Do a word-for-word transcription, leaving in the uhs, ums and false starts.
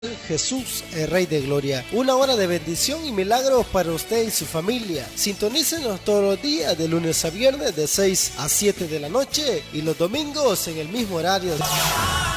Jesús, el Rey de Gloria. Una hora de bendición y milagros para usted y su familia. Sintonícenos todos los días, de lunes a viernes, de seis a siete de la noche, y los domingos en el mismo horario.